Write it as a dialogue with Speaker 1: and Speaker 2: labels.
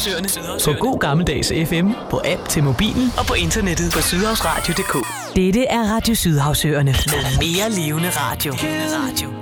Speaker 1: Sydhavsøerne. På god gammeldags FM, på app til mobilen og på internettet på sydhavsradio.dk. Dette er Radio Sydhavsøerne med mere levende radio.